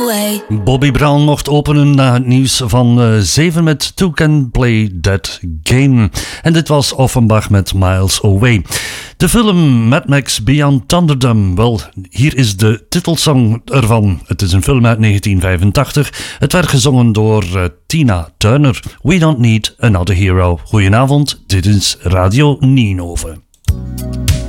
Bobby Brown mocht openen na het nieuws van 7 met Two Can Play That Game. En dit was Offenbach met Miles Away. De film Mad Max Beyond Thunderdome. Wel, hier is de titelsong ervan. Het is een film uit 1985. Het werd gezongen door Tina Turner. We Don't Need Another Hero. Goedenavond, dit is Radio Nienhoven.